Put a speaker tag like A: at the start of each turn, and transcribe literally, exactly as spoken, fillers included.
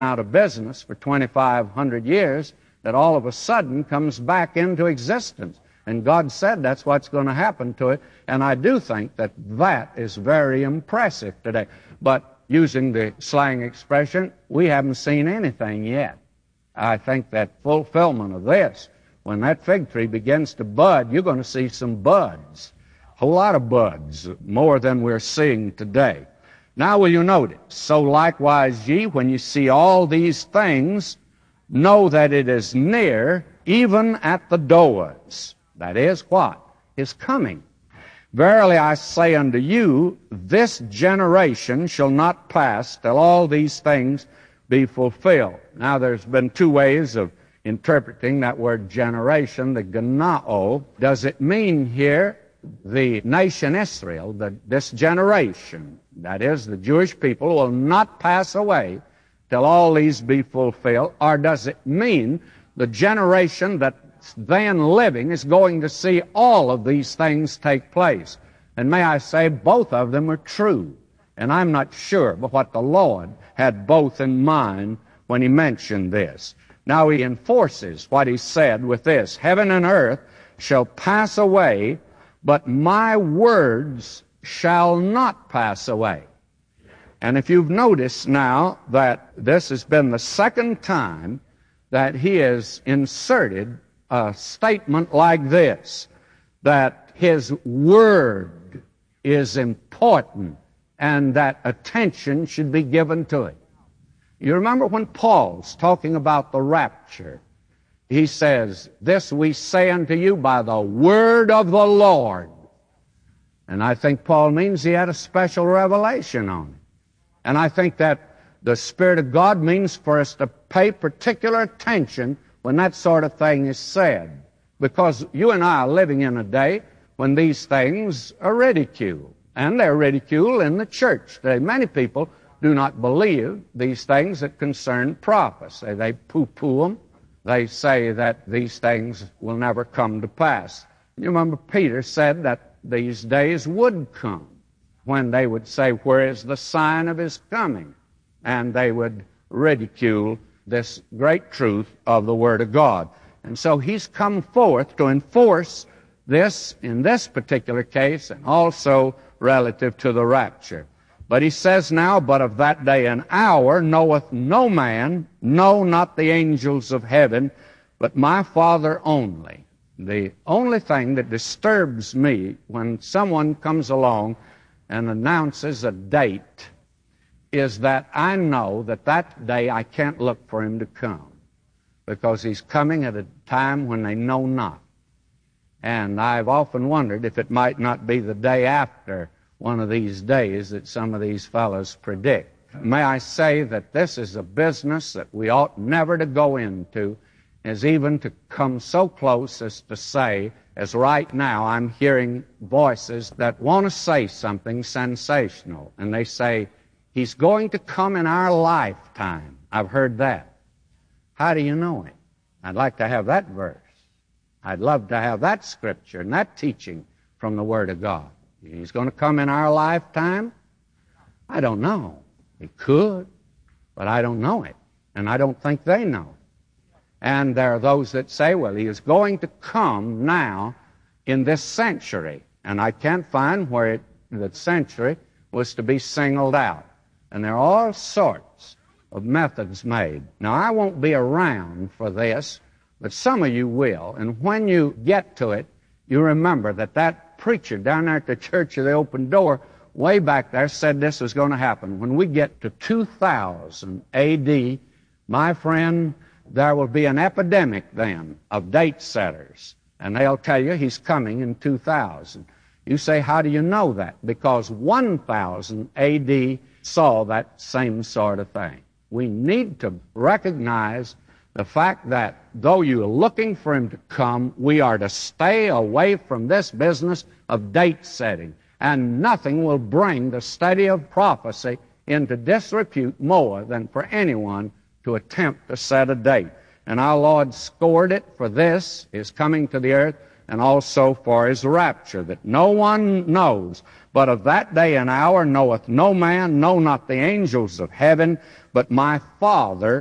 A: out of business for twenty-five hundred years that all of a sudden comes back into existence. And God said that's what's going to happen to it. And I do think that that is very impressive today. But using the slang expression, we haven't seen anything yet. I think that fulfillment of this, when that fig tree begins to bud, you're going to see some buds, a whole lot of buds, more than we're seeing today. Now will you notice, so likewise ye, when you see all these things, know that it is near, even at the doors. That is what? His coming. Verily I say unto you, this generation shall not pass till all these things be fulfilled. Now there's been two ways of interpreting that word generation, the genao. Does it mean here the nation Israel, the, this generation, that is, the Jewish people, will not pass away till all these be fulfilled? Or does it mean the generation that's then living is going to see all of these things take place? And may I say, both of them are true. And I'm not sure but what the Lord had both in mind when he mentioned this. Now he enforces what he said with this: heaven and earth shall pass away, but my words shall not pass away. And if you've noticed now that this has been the second time that he has inserted a statement like this, that his word is important and that attention should be given to it. You remember when Paul's talking about the rapture, he says, this we say unto you by the word of the Lord. And I think Paul means he had a special revelation on it. And I think that the Spirit of God means for us to pay particular attention when that sort of thing is said. Because you and I are living in a day when these things are ridiculed. And they're ridiculed in the church today. Many people do not believe these things that concern prophecy. They poo-poo them. They say that these things will never come to pass. You remember Peter said that these days would come when they would say, where is the sign of his coming? And they would ridicule this great truth of the Word of God. And so he's come forth to enforce this in this particular case and also relative to the rapture. But he says now, but of that day and hour knoweth no man, no, not the angels of heaven, but my Father only. The only thing that disturbs me when someone comes along and announces a date is that I know that that day I can't look for him to come, because he's coming at a time when they know not. And I've often wondered if it might not be the day after one of these days that some of these fellows predict. May I say that this is a business that we ought never to go into, is even to come so close as to say, as right now I'm hearing voices that want to say something sensational, and they say, he's going to come in our lifetime. I've heard that. How do you know it? I'd like to have that verse. I'd love to have that scripture and that teaching from the Word of God. He's going to come in our lifetime? I don't know. He could, but I don't know it, and I don't think they know. And there are those that say, well, he is going to come now in this century, and I can't find where it, that century was to be singled out. And there are all sorts of methods made. Now, I won't be around for this, but some of you will. And when you get to it, you remember that that preacher down there at the Church of the Open Door way back there said this was going to happen. When we get to two thousand A D, my friend, there will be an epidemic then of date setters. And they'll tell you he's coming in two thousand. You say, how do you know that? Because one thousand A D saw that same sort of thing. We need to recognize the fact that though you're looking for him to come, we are to stay away from this business of date setting. And nothing will bring the study of prophecy into disrepute more than for anyone to attempt to set a date. And our Lord scored it for this, his coming to the earth, and also for his rapture, that no one knows But of that day and hour knoweth no man, no, not the angels of heaven, but my Father